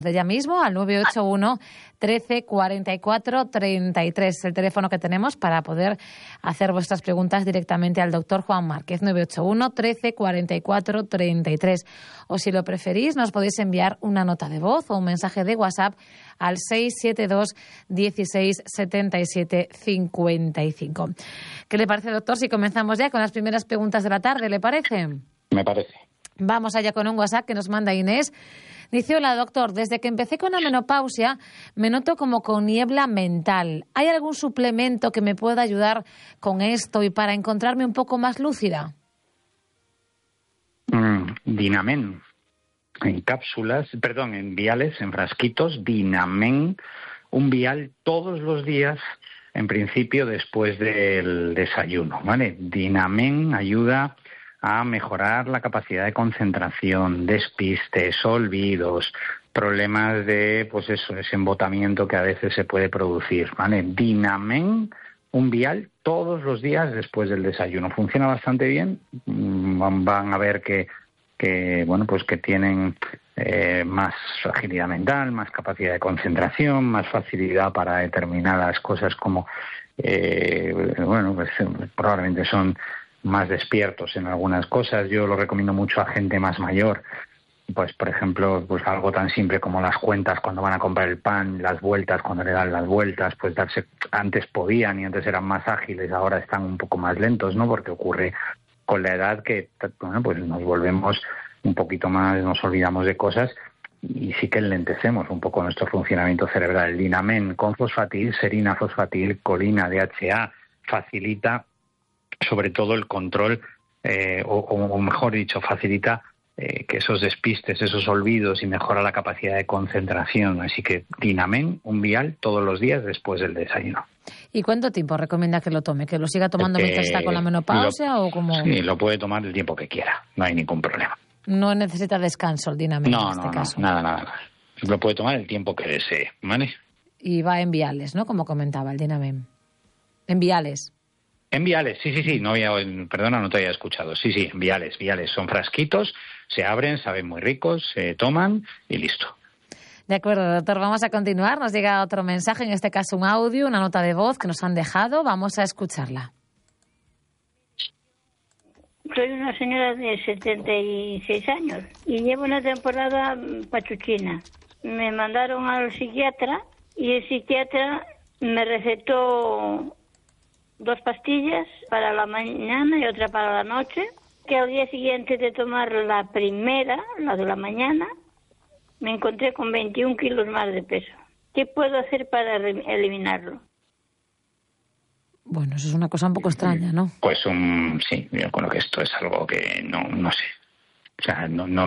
De ya mismo al 981 13 44 33, el teléfono que tenemos para poder hacer vuestras preguntas directamente al doctor Juan Márquez, 981 13 44 33. O si lo preferís, nos podéis enviar una nota de voz o un mensaje de WhatsApp al 672 16 77 55. ¿Qué le parece, doctor, si comenzamos ya con las primeras preguntas de la tarde? ¿Le parece? Me parece. Vamos allá con un WhatsApp que nos manda Inés. Dice: hola, doctor, desde que empecé con la menopausia me noto como con niebla mental. ¿Hay algún suplemento que me pueda ayudar con esto y para encontrarme un poco más lúcida? Dinamen. En cápsulas, en viales, en frasquitos, Dinamen, un vial todos los días, en principio después del desayuno, ¿vale? Dinamen ayuda a mejorar la capacidad de concentración, despistes, olvidos, problemas de, ese embotamiento que a veces se puede producir, ¿vale? Dinamen, un vial todos los días después del desayuno. Funciona bastante bien. Van a ver que tienen más agilidad mental, más capacidad de concentración, más facilidad para determinadas cosas como, probablemente son más despiertos en algunas cosas. Yo lo recomiendo mucho a gente más mayor. Pues, por ejemplo, algo tan simple como las cuentas cuando van a comprar el pan, las vueltas cuando le dan las vueltas, antes podían y antes eran más ágiles, ahora están un poco más lentos, ¿no? Porque ocurre con la edad que, nos volvemos un poquito más, nos olvidamos de cosas y sí que enlentecemos un poco nuestro funcionamiento cerebral. El Dinamen con fosfatil, serina fosfatil, colina, DHA, facilita sobre todo el control, o mejor dicho, facilita que esos despistes, esos olvidos, y mejora la capacidad de concentración. Así que Dinamen, un vial todos los días después del desayuno. ¿Y cuánto tiempo recomienda que lo tome? ¿Que lo siga tomando mientras está con la menopausia o como...? Sí, lo puede tomar el tiempo que quiera, no hay ningún problema. No necesita descanso el Dinamen en este caso. No, nada. Lo puede tomar el tiempo que desee, ¿vale? Y va en viales, ¿no? Como comentaba el Dinamen. En viales. En viales, sí. No te había escuchado. Sí, en viales. Son frasquitos, se abren, saben muy ricos, se toman y listo. De acuerdo, doctor. Vamos a continuar. Nos llega otro mensaje, en este caso un audio, una nota de voz que nos han dejado. Vamos a escucharla. Soy una señora de 76 años y llevo una temporada pachuchina. Me mandaron al psiquiatra y el psiquiatra me recetó 2 pastillas para la mañana y otra para la noche, que al día siguiente de tomar la primera, la de la mañana, me encontré con 21 kilos más de peso. ¿Qué puedo hacer para eliminarlo? Bueno, eso es una cosa un poco extraña, ¿no? Pues sí, yo creo que esto es algo que no sé. O sea,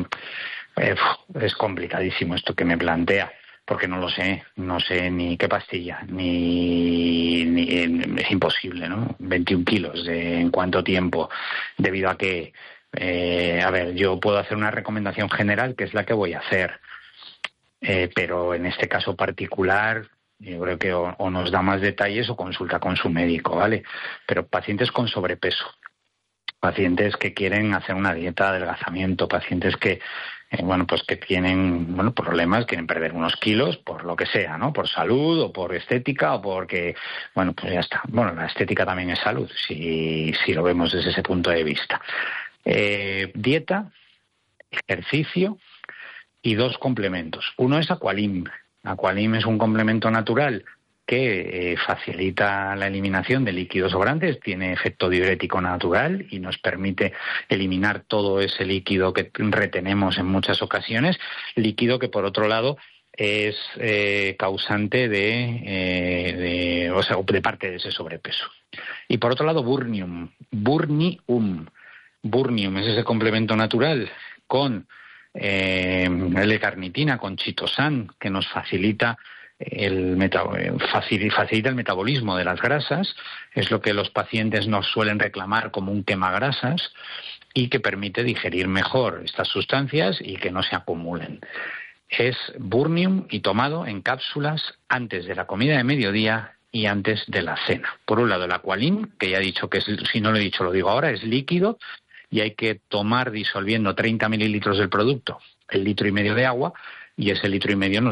es complicadísimo esto que me plantea. Porque no lo sé, no sé ni qué pastilla, ni es imposible, ¿no? 21 kilos, ¿en cuánto tiempo? Debido a que, yo puedo hacer una recomendación general, que es la que voy a hacer, pero en este caso particular, yo creo que o nos da más detalles o consulta con su médico, ¿vale? Pero pacientes con sobrepeso, pacientes que quieren hacer una dieta de adelgazamiento, pacientes que que tienen problemas, quieren perder unos kilos por lo que sea, ¿no? Por salud o por estética o porque, ya está. La estética también es salud, si lo vemos desde ese punto de vista. Dieta, ejercicio y 2 complementos. Uno es Aqualim. Aqualim es un complemento natural que facilita la eliminación de líquidos sobrantes, tiene efecto diurético natural y nos permite eliminar todo ese líquido que retenemos en muchas ocasiones, líquido que por otro lado es causante de parte de ese sobrepeso. Y por otro lado, Burnium es ese complemento natural con L-carnitina, con chitosan, que nos facilita facilita el metabolismo de las grasas, es lo que los pacientes nos suelen reclamar como un quemagrasas y que permite digerir mejor estas sustancias y que no se acumulen. Es Burnium y tomado en cápsulas antes de la comida de mediodía y antes de la cena. Por un lado el Aqualim, que ya he dicho que si no lo he dicho lo digo ahora, es líquido y hay que tomar disolviendo 30 mililitros del producto, el 1,5 litros de agua, y ese litro y medio